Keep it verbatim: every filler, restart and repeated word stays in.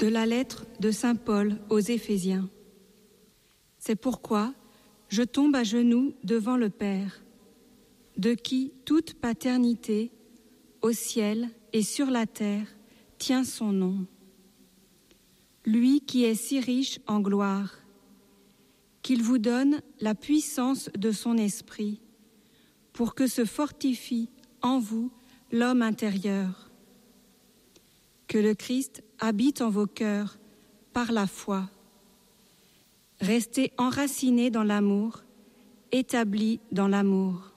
De la lettre de saint Paul aux Éphésiens. C'est pourquoi je tombe à genoux devant le Père, de qui toute paternité, au ciel et sur la terre, tient son nom. Lui qui est si riche en gloire, qu'il vous donne la puissance de son esprit, pour que se fortifie en vous l'homme intérieur. Que le Christ habite en vos cœurs par la foi. Restez enracinés dans l'amour, établis dans l'amour.